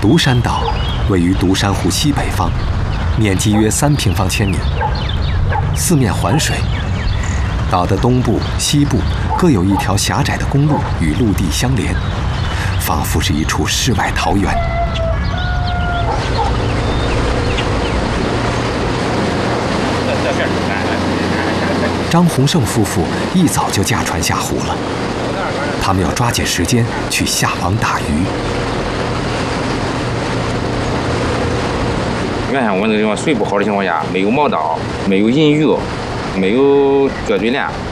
独山岛位于独山湖西北方，面积约3平方千米，四面环水。岛的东部、西部各有一条狭窄的公路与陆地相连，仿佛是一处世外桃源。张洪胜夫妇一早就驾船下湖了，他们要抓紧时间去下网打鱼。 原先我们这地方水不好的情况下，没有锚道，没有引鱼，没有撅嘴链，